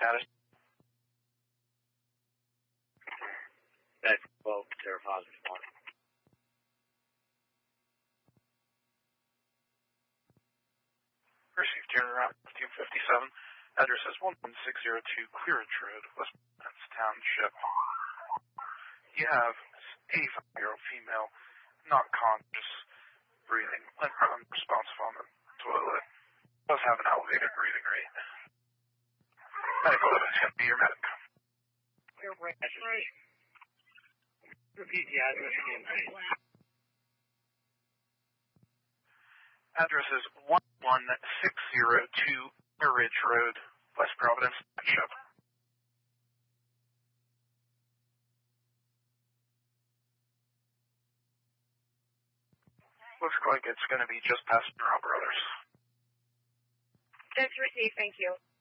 status? That's 12, zero positive 1. Received Turner Route 257. Address is 11602 Clearage Road, West Providence Township. You have 85-year-old female, not conscious, breathing, unresponsive on the toilet. Does have an elevated breathing rate. Medical evidence can be your medic. That's right. Repeat the address again, please. Address is 11602 Ridge Road, West Providence Township. Looks like it's going to be just past Brothers. That's received, thank you.